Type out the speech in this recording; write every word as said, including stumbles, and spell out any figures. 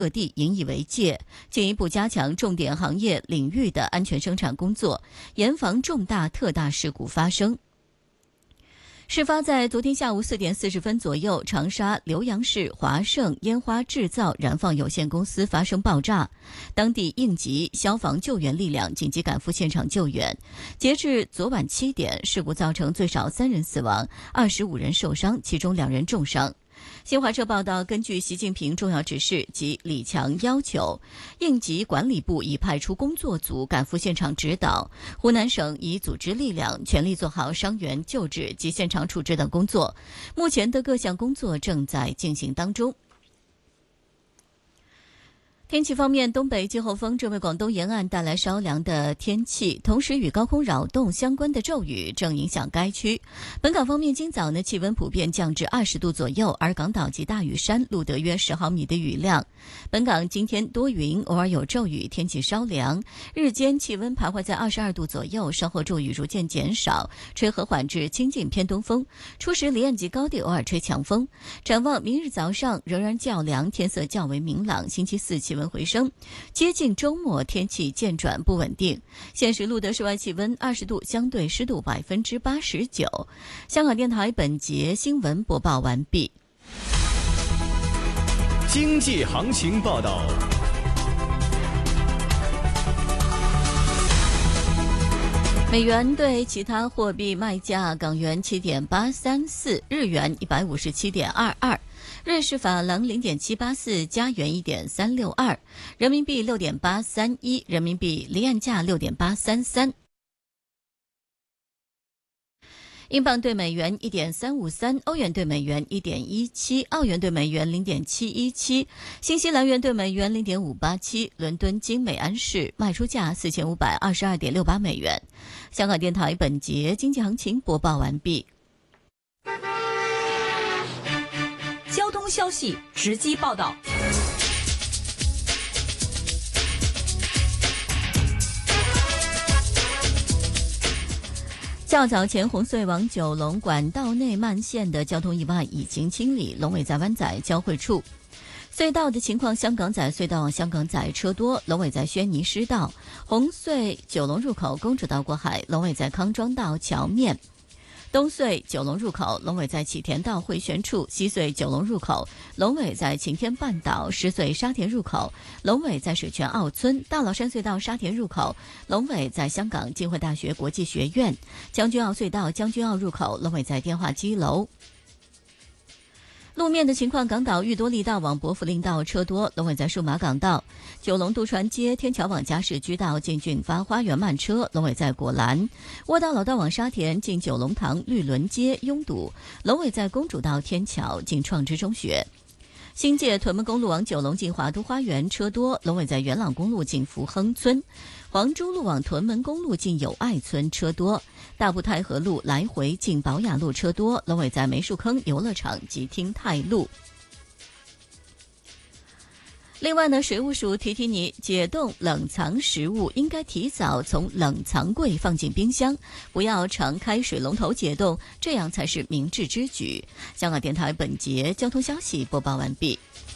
各地引以为戒，进一步加强重点行业领域的安全生产工作，严防重大特大事故发生。事发在昨天下午四点四十分左右，长沙浏阳市华盛烟花制造燃放有限公司发生爆炸，当地应急消防救援力量紧急赶赴现场救援。截至昨晚七点，事故造成最少三人死亡，二十五人受伤，其中两人重伤。新华社报道，根据习近平重要指示及李强要求，应急管理部已派出工作组赶赴现场指导，湖南省已组织力量全力做好伤员救治及现场处置等工作，目前的各项工作正在进行当中。天气方面，东北季候风正为广东沿岸带来稍凉的天气，同时与高空扰动相关的骤雨正影响该区。本港方面，今早呢气温普遍降至二十度左右，而港岛及大屿山录得约十毫米的雨量。本港今天多云，偶尔有骤雨，天气稍凉，日间气温徘徊在二十二度左右，稍后骤雨逐渐减少，吹和缓至清劲偏东风，初时离岸及高地偶尔吹强风。展望明日早上仍然较凉，天色较为明朗，星期四气温回升，接近周末天气渐转不稳定。现时录得室外气温二十度，相对湿度百分之八十九。香港电台本节新闻播报完毕。 经济行情报道。 美元对其他货币卖价：港元七点八三四，日元一百五十七点二二。瑞士法郎零点七八四，加元一点三六二，人民币六点八三一，人民币离岸价六点八三三。英镑对美元一点三五三，欧元对美元一点一七，澳元对美元零点七一七，新西兰元对美元零点五八七。伦敦金美安市卖出价四千五百二十二点六八美元。香港电台本节经济行情播报完毕。 交通消息直击报道。 较早前红隧往九龙管道内慢线的交通意外已经清理，龙尾在湾仔交汇处。隧道的情况，香港仔隧道往香港仔车多，龙尾在轩尼诗道；红隧九龙入口公主道过海，龙尾在康庄道桥面；东隧九龙入口龙尾在启田道回旋处，西隧九龙入口龙尾在晴天半岛，石隧沙田入口龙尾在水泉澳村，大老山隧道沙田入口龙尾在香港浸会大学国际学院，将军澳隧道将军澳入口龙尾在电话机楼。路面的情况，港岛裕多利道往薄扶林道车多，龙尾在数码港道；九龙渡船街天桥往加士居道进俊发花园慢车，龙尾在果栏；窝道老道往沙田进九龙塘绿轮街拥堵，龙尾在公主道天桥进创知中学。新界屯门公路往九龙进华都花园车多，龙尾在元朗公路进福亨村；黄珠路往屯门公路进友爱村车多，大埔太和路来回进宝雅路车多，龙尾在梅树坑游乐场及汀泰路。另外呢，水务署提提你，解冻冷藏食物应该提早从冷藏柜放进冰箱，不要常开水龙头解冻，这样才是明智之举。香港电台本节交通消息播报完毕。